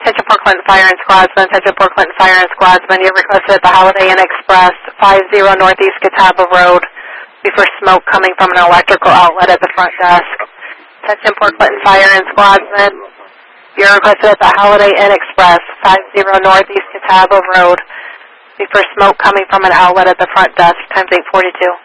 Attention Port Clinton Fire and Squadsman, attention Port Clinton Fire and Squadsman. You're requested at the Holiday Inn Express, 50 Northeast Catawba Road, before smoke coming from an electrical outlet at the front desk. Attention Port Clinton Fire and Squadsman. You're requested at the Holiday Inn Express, 50 Northeast Catawba Road, before smoke coming from an outlet at the front desk, times 842.